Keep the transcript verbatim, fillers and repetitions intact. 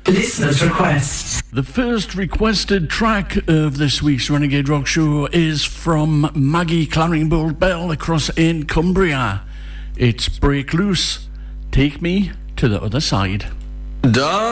Listener's request. The first requested track of this week's Renegade Rock Show is from Maggie Claringbolt Bell across in Cumbria. It's Break Loose, Take Me to the Other Side. Duh.